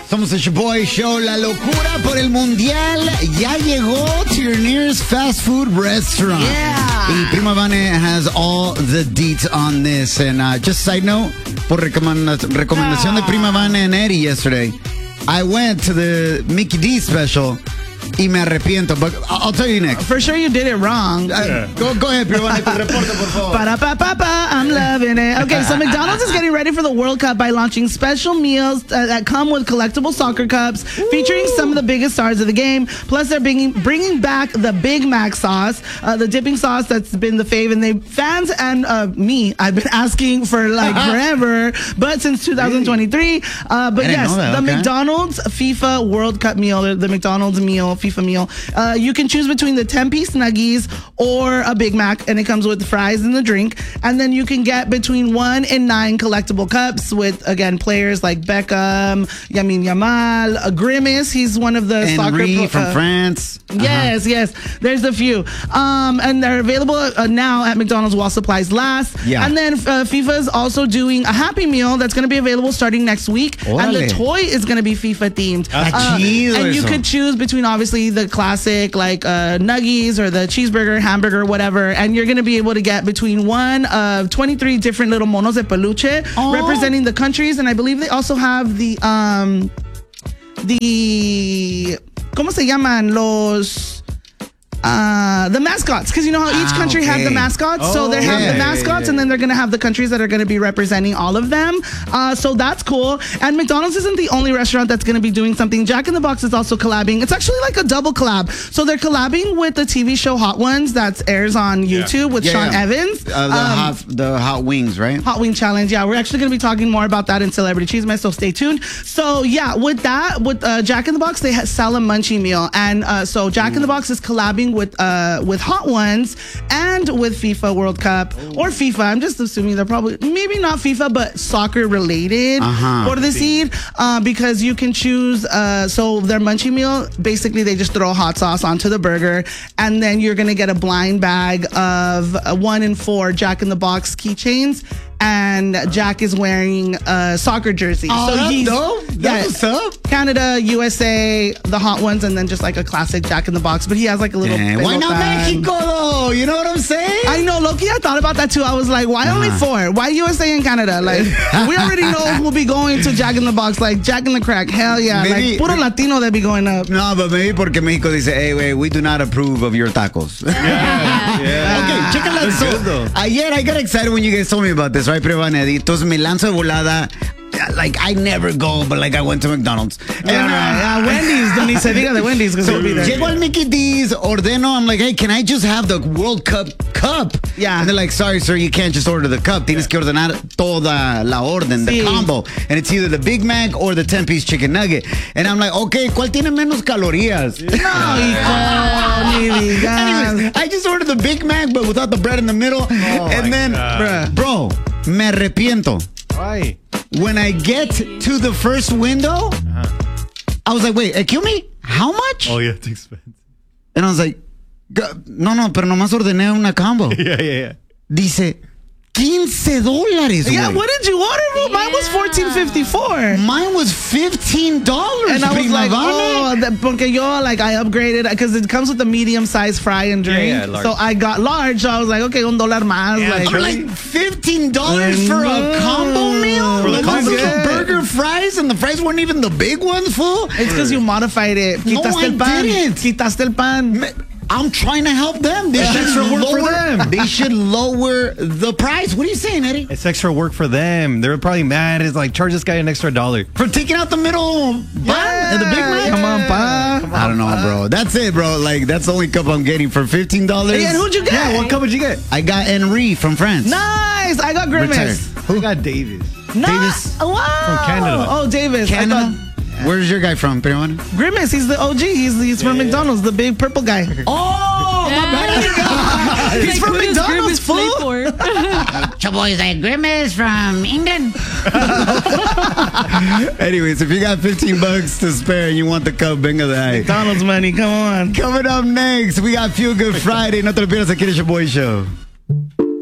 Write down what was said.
Somos el Shaboy Show. La locura por el mundial ya llegó to your nearest fast food restaurant. Yeah. Y Prima Vane has all the deets on this. And just side note, por recomendación de Prima Vane and Eddie yesterday, I went to the Mickey D special. Y me arrepiento, but I'll tell you next. For sure you did it wrong. Go ahead, Prima Vane, tu reporte, por favor. I'm loving it. Okay, so McDonald's is getting ready for the World Cup by launching special meals that come with collectible soccer cups featuring some of the biggest stars of the game. Plus, they're bringing back the Big Mac sauce, the dipping sauce that's been the fave. And fans and me, I've been asking for like forever, but since 2023. But yes, the McDonald's FIFA World Cup meal, the McDonald's meal, FIFA meal. You can choose between the 10-piece nuggies or a Big Mac, and it comes with fries and the drink. And then you can get between 1 and 9 collectible cups with, again, players like Beckham, Lamine Yamal, Grimace. He's one of the Henry from France. Yes. There's a few. And they're available now at McDonald's while supplies last. Yeah. And then FIFA is also doing a Happy Meal that's going to be available starting next week. Órale. And the toy is going to be FIFA themed. And you could choose between, obviously, the classic like nuggies or the cheeseburger, hamburger, whatever. And you're going to be able to get between one of 23 different little monos de peluche representing the countries. And I believe they also have the ¿cómo se llaman? The mascots, because you know how each country has the mascots. So they have the mascots, and then they're going to have the countries that are going to be representing all of them. So that's cool. And McDonald's isn't the only restaurant that's going to be doing something. Jack in the Box is also collabing. It's actually like a double collab. So they're collabing with the TV show Hot Ones that airs on YouTube with Sean Evans. The hot wings, right? Hot Wing Challenge. Yeah, we're actually going to be talking more about that in Celebrity Cheeseman, so stay tuned. So yeah, with Jack in the Box, they sell a munchie meal. And so Jack in the Box is collabing with Hot Ones and with FIFA World Cup or FIFA. I'm just assuming they're probably maybe not FIFA, but soccer related for the seed because you can choose. So their munchie meal, basically they just throw hot sauce onto the burger, and then you're gonna get a blind bag of 1 in 4 Jack in the Box keychains. And Jack is wearing a soccer jersey. Oh, so he's dope. That's what's up. Canada, USA, the Hot Ones, and then just like a classic Jack in the Box. But he has like a little. Why not Mexico though? You know what I'm saying? I know, Loki. I thought about that too. I was like, why only 4? Why USA and Canada? Like, we already know who'll be going to Jack in the Box. Like Jack in the Crack. Hell yeah. Maybe, like puro Latino that be going up. No, but maybe porque Mexico dice, hey, wait, we do not approve of your tacos. Yeah. Okay, check it out. So, ayer I got excited when you guys told me about this, right, Prima Vane? Entonces me lanzo de volada. Like, I never go, but like I went to McDonald's. And, Wendy's. Ni se diga de Wendy's. So, llego al Mickey D's, ordeno. I'm like, hey, can I just have the World Cup cup? Yeah. And they're like, sorry, sir, you can't just order the cup. Tienes que ordenar toda la orden, the combo. And it's either the Big Mac or the 10-piece chicken nugget. And I'm like, okay, ¿cuál tiene menos calorías? No, Anyways, I just ordered the Big Mac, but without the bread in the middle. And then, bro, me arrepiento. Why? When I get to the first window, I was like, wait, excuse me? How much? Oh, yeah, it's expensive. And I was like, no, pero nomás ordené una combo. Yeah. Dice, $15. Yeah, what did you order, bro? Mine was $14.54. Mine was $15. And I was like, porque yo, like, I upgraded because it comes with a medium-sized fry and drink. Yeah, so I got large. So I was like, okay, $1 más. Yeah, like $15 for a combo meal? For the combo, burger, fries, and the fries weren't even the big ones, fool? It's because you modified it. No, I didn't. Quitaste el pan. I'm trying to help them. They should lower the price. What are you saying, Eddie? It's extra work for them. They're probably mad. It's like, charge this guy an extra $1 for taking out the middle bun and the Big Mac. Come on, pa. I don't know, bro. That's it, bro. Like, that's the only cup I'm getting for $15. Hey, and who'd you get? Yeah, what cup did you get? I got Henry from France. Nice. I got Grimace. Who got Davis? Davis. Wow. From Canada. Oh, Davis. Canada? Where's your guy from, Prima? Grimace. He's the OG. He's from McDonald's, the big purple guy. Oh, my bad. He's from McDonald's, fool. Shaboy is like Grimace from England. Anyways, if you got $15 to spare and you want the cup, venga de ahí. McDonald's money, come on. Coming up next, we got Feel Good Friday. No te lo pierdas aquí en el Shaboy Show.